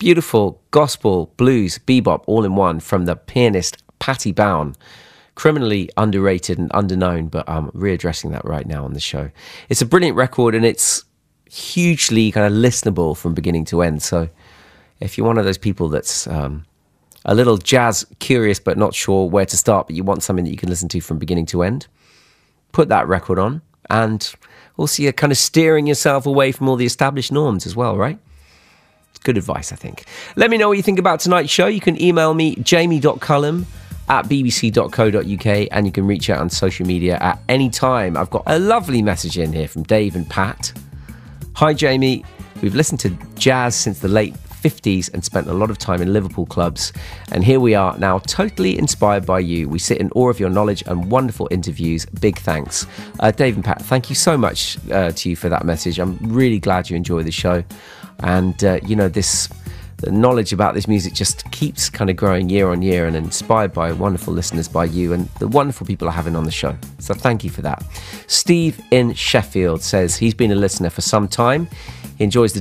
Beautiful gospel, blues, bebop, all in one from the pianist Patty Bown. Criminally underrated and underknown, but I'm readdressing that right now on the show. It's a brilliant record and it's hugely kind of listenable from beginning to end. So if you're one of those people that's a little jazz curious but not sure where to start, but you want something that you can listen to from beginning to end, put that record on, and also you're kind of steering yourself away from all the established norms as well, right? Good advice, I think. Let me know what you think about tonight's show. You can email me, jamie.cullum@bbc.co.uk, and you can reach out on social media at any time. I've got a lovely message in here from Dave and Pat. Hi, Jamie. We've listened to jazz since the late 50s and spent a lot of time in Liverpool clubs. And here we are now, totally inspired by you. We sit in awe of your knowledge and wonderful interviews. Big thanks. Dave and Pat, thank you so much to you for that message. I'm really glad you enjoy the show. And, the knowledge about this music just keeps kind of growing year on year, and inspired by wonderful listeners by you and the wonderful people I'm having on the show. So thank you for that. Steve in Sheffield says he's been a listener for some time. He enjoys the